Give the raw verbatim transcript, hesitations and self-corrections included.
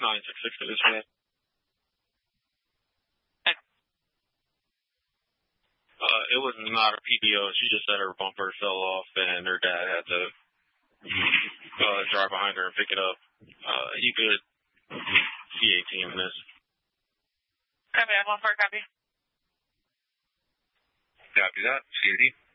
nine six six to this man. Uh, it was not a P D O. She just said her bumper fell off, and her dad had to uh, drive behind her and pick it up. Uh, you could C eighteen in this. Copy, I one four, copy. Copy that. C eighteen.